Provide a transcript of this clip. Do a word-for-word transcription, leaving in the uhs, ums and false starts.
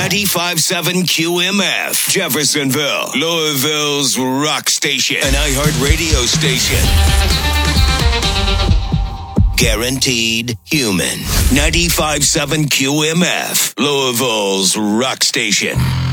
ninety-five point seven Q M F, Jeffersonville, Louisville's rock station, an iHeart radio station. Guaranteed human. ninety-five point seven Q M F, Louisville's rock station.